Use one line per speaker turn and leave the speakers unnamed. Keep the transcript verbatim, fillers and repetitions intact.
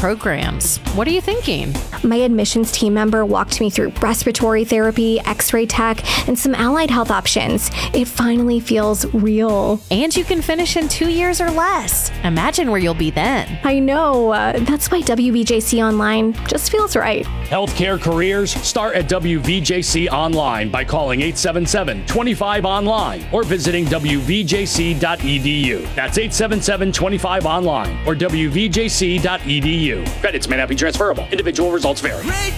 programs. What are you thinking?
My admissions team member walked me through respiratory therapy, x-ray tech, and some allied health options. It finally feels real.
And you can finish in two years or less. Imagine where you'll be then.
I know. Uh, that's why W V J C Online just feels right.
Healthcare careers start at W V J C Online by calling eight seven seven, two five online or visiting w v j c dot e d u. That's eight seven seven, two five online or w v j c dot e d u. Credits may not be transferable. Individual results vary.